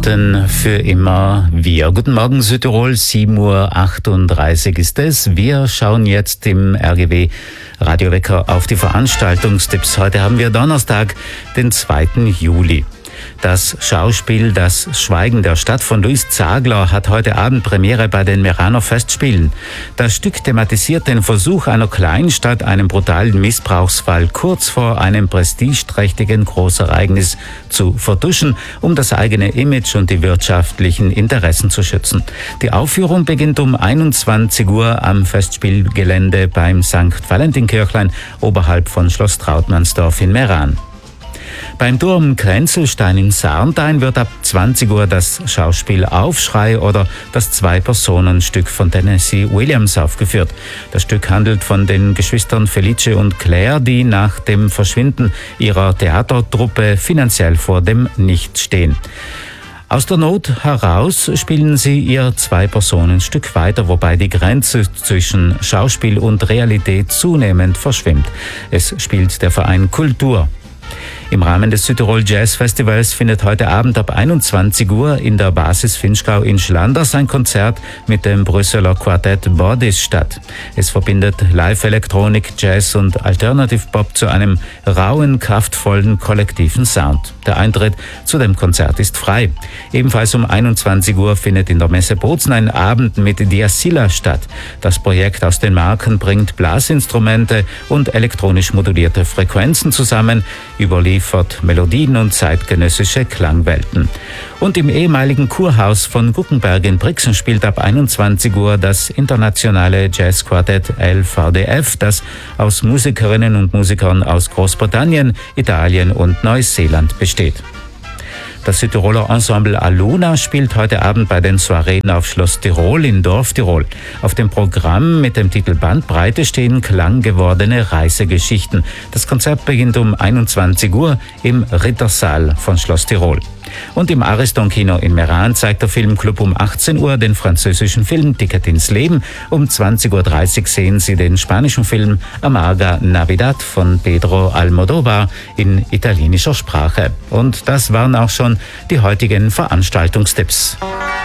verboten für immer wir. Guten Morgen Südtirol, 7:38 Uhr ist es. Wir schauen jetzt im RGW Radiowecker auf die Veranstaltungstipps. Heute haben wir Donnerstag, den 2. Juli. Das Schauspiel Das Schweigen der Stadt von Louis Zagler hat heute Abend Premiere bei den Meraner Festspielen. Das Stück thematisiert den Versuch einer Kleinstadt, einen brutalen Missbrauchsfall kurz vor einem prestigeträchtigen Großereignis zu vertuschen, um das eigene Image und die wirtschaftlichen Interessen zu schützen. Die Aufführung beginnt um 21 Uhr am Festspielgelände beim St. Valentinkirchlein oberhalb von Schloss Trautmannsdorf in Meran. Beim Turm Kränzelstein in Sarntein wird ab 20 Uhr das Schauspiel Aufschrei oder das Zwei-Personen-Stück von Tennessee Williams aufgeführt. Das Stück handelt von den Geschwistern Felice und Claire, die nach dem Verschwinden ihrer Theatertruppe finanziell vor dem Nichts stehen. Aus der Not heraus spielen sie ihr Zwei-Personen-Stück weiter, wobei die Grenze zwischen Schauspiel und Realität zunehmend verschwimmt. Es spielt der Verein Kultur. Im Rahmen des Südtirol Jazz Festivals findet heute Abend ab 21 Uhr in der Basis Finchgau in Schlanders ein Konzert mit dem Brüsseler Quartett Bordis statt. Es verbindet Live-Elektronik, Jazz und Alternative Pop zu einem rauen, kraftvollen, kollektiven Sound. Der Eintritt zu dem Konzert ist frei. Ebenfalls um 21 Uhr findet in der Messe Bozen ein Abend mit Diasilla statt. Das Projekt aus den Marken bringt Blasinstrumente und elektronisch modulierte Frequenzen zusammen, überliefert Melodien und zeitgenössische Klangwelten. Und im ehemaligen Kurhaus von Guckenberg in Brixen spielt ab 21 Uhr das internationale Jazzquartett LVDF, das aus Musikerinnen und Musikern aus Großbritannien, Italien und Neuseeland besteht. Das Südtiroler Ensemble Aluna spielt heute Abend bei den Soireen auf Schloss Tirol in Dorftirol. Auf dem Programm mit dem Titel Bandbreite stehen klanggewordene Reisegeschichten. Das Konzert beginnt um 21 Uhr im Rittersaal von Schloss Tirol. Und im Ariston Kino in Meran zeigt der Filmclub um 18 Uhr den französischen Film Ticket ins Leben. Um 20:30 Uhr sehen Sie den spanischen Film Amarga Navidad von Pedro Almodóvar in italienischer Sprache. Und das waren auch schon die heutigen Veranstaltungstipps.